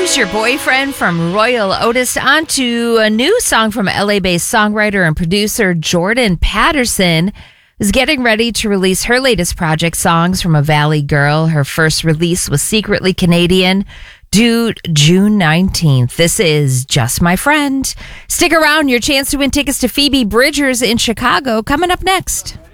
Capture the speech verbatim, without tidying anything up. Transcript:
Who's Your Boyfriend from Royal Otis, on to a new song from L A-based songwriter and producer Jordan Patterson, is getting ready to release her latest project, Songs from a Valley Girl. Her first release was Secretly Canadian, due June nineteenth. This is Just My Friend. Stick around, your chance to win tickets to Phoebe Bridgers in Chicago coming up next.